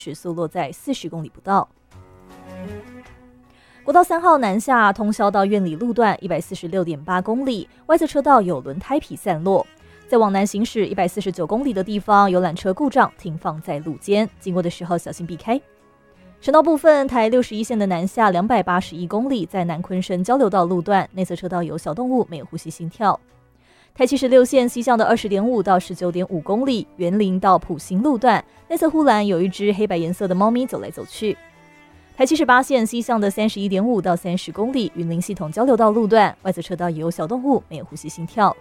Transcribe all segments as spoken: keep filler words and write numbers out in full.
时速落在四十公里不到。国道三号南下通霄到苑里路段 一百四十六点八公里，外侧车道有轮胎皮散落。在往南行驶一百四十九公里的地方，有缆车故障停放在路肩，经过的时候小心避开。省道部分，台六十一线的南下两百八十一公里，在南昆生交流道路段，内侧车道有小动物没有呼吸心跳。台七十六线西向的 二十点五到十九点五公里，园林到埔心路段，内侧护栏有一只黑白颜色的猫咪走来走去。台七十八线西向的 三十一点五到三十公里，云林系统交流道路段，外侧车道也有小动物没有呼吸心跳。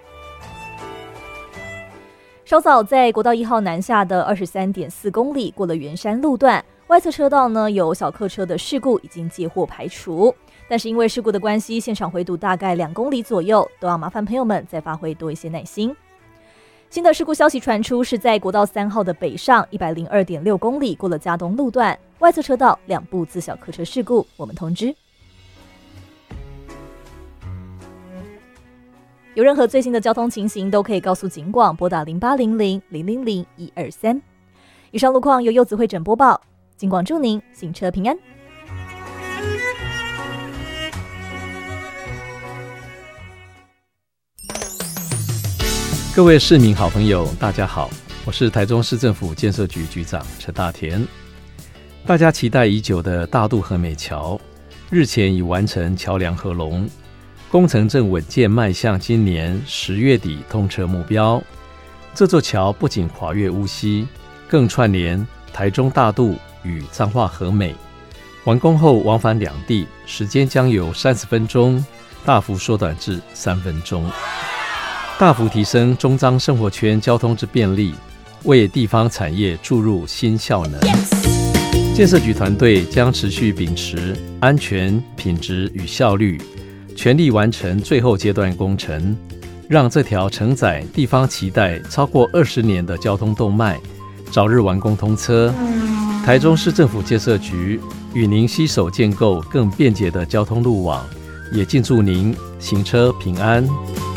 稍早在国道一号南下的 二十三点四公里，过了圆山路段，外侧车道呢有小客车的事故已经接获排除，但是因为事故的关系，现场回堵大概两公里左右，都要麻烦朋友们再发挥多一些耐心。新的事故消息传出，是在国道三号的北上 一百零二点六公里，过了嘉东路段，外侧车道两部自小客车事故，我们通知。有任何最新的交通情形，都可以告诉警广，拨打零八零零零零零一二三。以上路况由柚子会诊播报，警广祝您行车平安。 各位市民好朋友，大家好，我是台中市政府建设局局长陈大田。大家期待已久的大渡和美桥，日前已完成桥梁合龙，工程正稳健迈向今年十月底通车目标。这座桥不仅跨越乌溪，更串联台中大渡与彰化和美。完工后往返两地，时间将由三十分钟大幅缩短至三分钟。大幅提升中彰生活圈交通之便利，为地方产业注入新效能。Yes! 建设局团队将持续秉持安全、品质与效率，全力完成最后阶段工程，让这条承载地方期待超过二十年的交通动脉早日完工通车。台中市政府建设局与您携手建构更便捷的交通路网，也敬祝您行车平安。